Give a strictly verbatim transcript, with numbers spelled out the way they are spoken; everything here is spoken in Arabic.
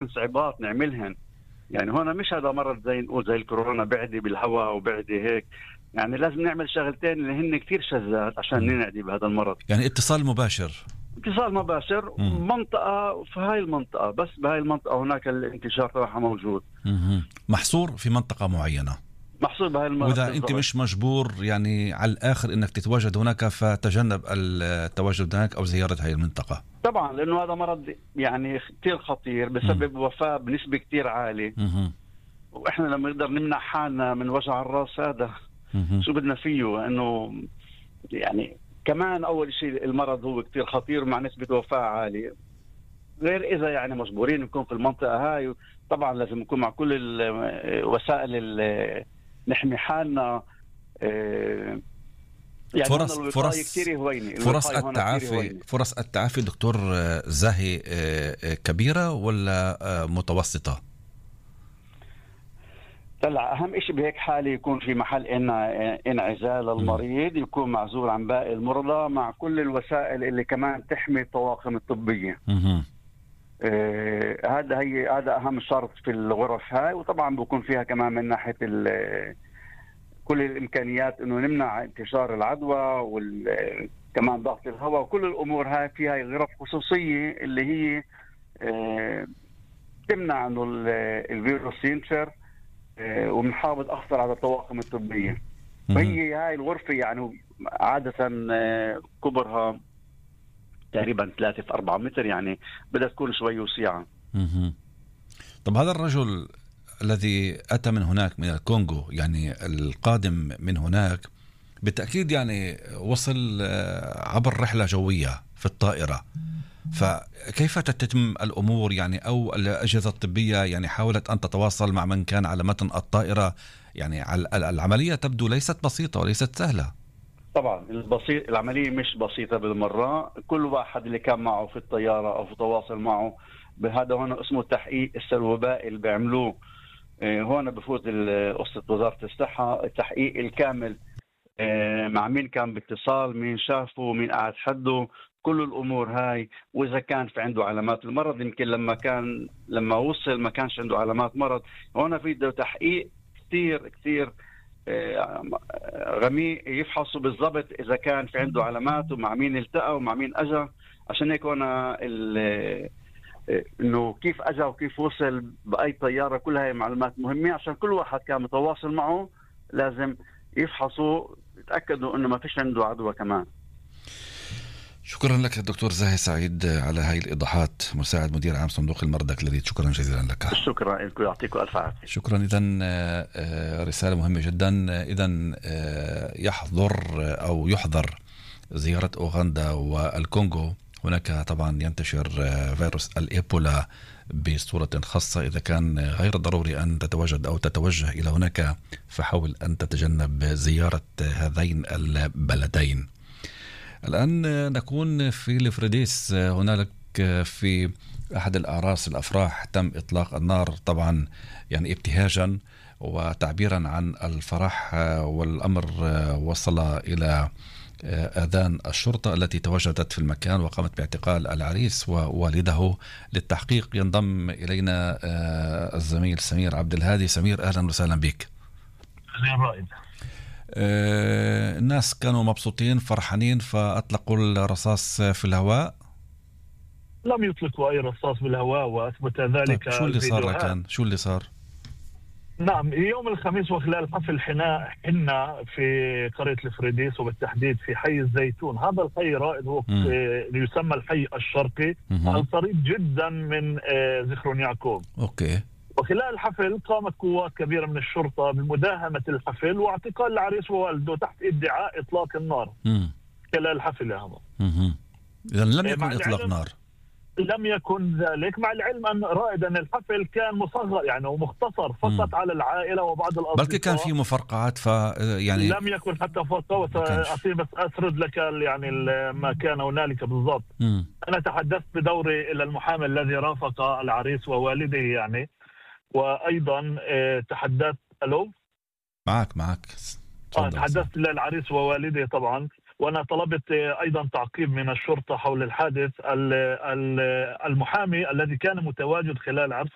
من صعوبات نعملهن. يعني هون مش هذا مرض زي نقول زي الكورونا بعدي بالهواء وبعدي هيك، يعني لازم نعمل شغلتين اللي هن كثير شذات عشان ننعدي بهذا المرض. يعني اتصال مباشر اتصال مباشر مم. منطقة في هاي المنطقة، بس بهاي المنطقة هناك الانتشار تبعها موجود. مم. محصور في منطقة معينة، محصول بهاي المرض. وإذا أنت مش مجبور يعني على الآخر إنك تتواجد هناك، فتجنب التواجد هناك أو زيارة هاي المنطقة. طبعا لأنه هذا مرض يعني كتير خطير، بسبب م. وفاة بنسبة كتير عالية. م- وإحنا لما نقدر نمنع حالنا من وجع الرأس هذا م- شو بدنا فيه؟ إنه يعني كمان أول شيء المرض هو كتير خطير مع نسبة وفاة عالية، غير إذا يعني مجبورين نكون في المنطقة هاي. طبعا لازم نكون مع كل الوسائل نحمي حالنا. يعني فرص فرص فرص التعافي فرص التعافي دكتور زاهي كبيرة ولا متوسطة؟ طلع أهم شيء بهيك حالة يكون في محل انعزال المريض، يكون معزول عن باقي المرضى مع كل الوسائل اللي كمان تحمي الطواقم الطبية. آه هذا هي هذا أهم شرط في الغرف هاي. وطبعا بيكون فيها كمان من ناحية كل الإمكانيات إنه نمنع انتشار العدوى، وكمان ضغط الهواء وكل الأمور هاي. فيها غرف خصوصية اللي هي آه تمنع إنه الفيروس ينتشر، آه وبنحافظ أكثر على الطواقم الطبية. وهي هاي الغرفة يعني عادة آه كبرها تقريبا ثلاثة في أربعة متر، يعني بدها تكون شوي وسيعة. طب هذا الرجل الذي أتى من هناك من الكونغو، يعني القادم من هناك بالتأكيد يعني وصل عبر رحلة جوية في الطائرة، فكيف تتم الأمور يعني؟ أو الأجهزة الطبية يعني حاولت أن تتواصل مع من كان على متن الطائرة؟ يعني العملية تبدو ليست بسيطة وليست سهلة. طبعا البسيط العملية مش بسيطة بالمرة. كل واحد اللي كان معه في الطيارة أو في تواصل معه بهذا هنا اسمه تحقيق السلوباء اللي بيعملوه. هون بفوت قصة وزارة الصحة، التحقيق الكامل مع مين كان باتصال، مين شافه، مين قاعد حده، كل الأمور هاي. وإذا كان في عنده علامات المرض، يمكن لما كان لما وصل ما كانش عنده علامات مرض. هون في تحقيق كتير كتير غميق، يفحصوا بالضبط إذا كان في عنده علامات ومع مين التقى ومع مين أجا. عشان هيك هنا إنه كيف أجا وكيف وصل بأي طيارة، كل هاي معلومات مهمة عشان كل واحد كان متواصل معه لازم يفحصوا يتأكدوا إنه ما فيش عنده عدوى كمان. شكرا لك دكتور زاهي سعيد على هاي الإيضاحات، مساعد مدير عام صندوق المرضى كلاريت. شكرا جزيلا لك. شكرا لكم، يعطيكم ألف عافية. شكرا. إذن رسالة مهمة جدا. إذن يحضر أو يحضر زيارة أوغندا والكونغو. هناك طبعا ينتشر فيروس الإيبولا بصورة خاصة. إذا كان غير ضروري أن تتواجد أو تتوجه إلى هناك، فحاول أن تتجنب زيارة هذين البلدين. الآن نكون في الفريديس. هنالك في أحد الأعراس الأفراح تم إطلاق النار، طبعا يعني ابتهاجا وتعبيرا عن الفرح، والأمر وصل إلى آذان الشرطة التي تواجدت في المكان وقامت باعتقال العريس ووالده. للتحقيق ينضم إلينا الزميل سمير عبد الهادي. سمير أهلا وسهلا بك. أهلا رائد. آه الناس كانوا مبسوطين فرحانين فأطلقوا الرصاص في الهواء. لم يطلقوا أي رصاص في الهواء وأثبت ذلك. طيب شو اللي صار كان؟ شو اللي صار؟ نعم، يوم الخميس وخلال حفل حناء حنا في قرية الفريديس وبالتحديد في حي الزيتون. هذا الحي رائد هو م. يسمى الحي الشرقي القريب جدا من زخرون يعقوب. أوكي. وخلال الحفل قامت قوات كبيرة من الشرطة بمداهمة الحفل واعتقال العريس ووالده تحت ادعاء إطلاق النار م. خلال الحفل هذا. إذن لم يكن إطلاق نار. لم يكن ذلك، مع العلم أن رائد أن الحفل كان مصغر يعني ومختصر فقط م. على العائلة وبعض الأصدقاء، بلكي كان في مفرقعات ف يعني لم يكن حتى فرقة. وسأعطي بس أسرد لك يعني ما كان هنالك بالضبط. م. أنا تحدثت بدوري إلى المحامي الذي رافق العريس ووالده يعني، وأيضا تحدثت ألو معك معك آه تحدثت للعريس ووالده طبعا، وأنا طلبت أيضا تعقيب من الشرطة حول الحادث. المحامي الذي كان متواجد خلال عرس